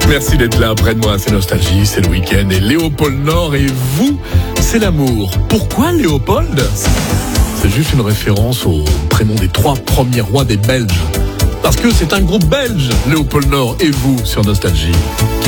Merci d'être là près de moi, c'est Nostalgie, c'est le week-end et Léopold Nord et vous, c'est l'amour. Pourquoi Léopold ? C'est juste une référence au prénom des 3 premiers rois des Belges. Parce que c'est un groupe belge, Léopold Nord et vous sur Nostalgie.